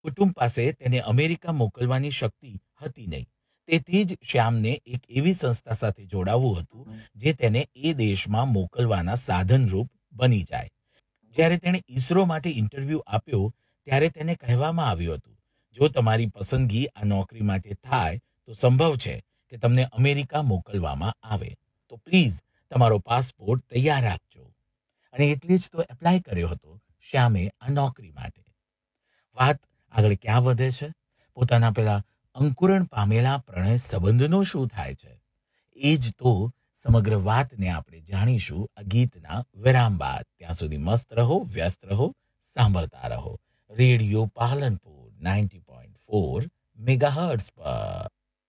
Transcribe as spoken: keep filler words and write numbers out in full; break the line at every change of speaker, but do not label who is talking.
કુટુંબ પાસે તેને અમેરિકા મોકલવાની શક્તિ હતી નહીં. તેથી જ શ્યામને એક એવી સંસ્થા સાથે જોડાવવું હતું જે તેને એ દેશમાં મોકલવાના સાધનરૂપ બની જાય. જ્યારે તેણે ઈસરો માટે ઇન્ટરવ્યૂ આપ્યો ત્યારે તેને કહેવામાં આવ્યું હતું, જો તમારી પસંદગી આ નોકરી માટે થાય તો સંભવ છે કે તમને અમેરિકા મોકલવામાં આવે. તો પ્લીઝ તમારો પાસપોર્ટ તૈયાર રાખજો. અને એટલે જ તો એપ્લાય કર્યો હતો શ્યામે આ નોકરી માટે. વાત આગળ ક્યાં વધે છે? પોતાના પેલા અંકુરણ પામેલા પ્રણય સંબંધનો શું થાય છે? એ જ તો સમગ્ર વાતને આપણે જાણીશું આ ગીતના વિરામ બાદ. ત્યાં સુધી મસ્ત રહો, વ્યસ્ત રહો, સાંભળતા રહો radio Palanpur ninety point four megahertz પર.